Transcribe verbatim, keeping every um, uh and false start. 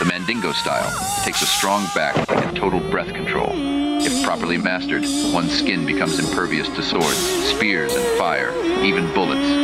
The Mandingo style takes a strong back and total breath control. If properly mastered, one's skin becomes impervious to swords, spears, and fire, even bullets.